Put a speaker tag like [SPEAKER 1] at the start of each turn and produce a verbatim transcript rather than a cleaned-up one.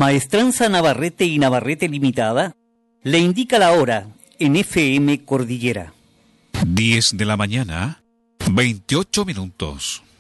[SPEAKER 1] Maestranza Navarrete y Navarrete Limitada le indica la hora en F M Cordillera.
[SPEAKER 2] diez de la mañana, veintiocho minutos.